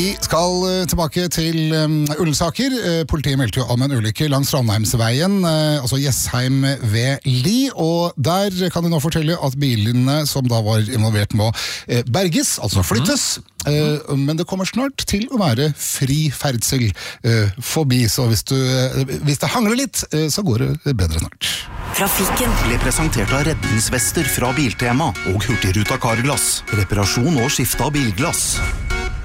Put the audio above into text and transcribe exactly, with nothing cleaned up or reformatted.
Vi skal tilbake til um, Ullensaker. Uh, politiet meldte jo om en ulykke langs Trondheimsveien, uh, altså Jessheim ved Li, og der kan de nå fortelle at bilene som da var involvert må uh, berges, altså flyttes, uh, men det kommer snart til å være fri ferdsel uh, forbi, så hvis, du, uh, hvis det hangler litt, uh, så går det bedre snart. Trafikken ble presentert av redningsvester fra Biltema og Hurtigruta Carglass. Reparasjon og skifte av bilglass.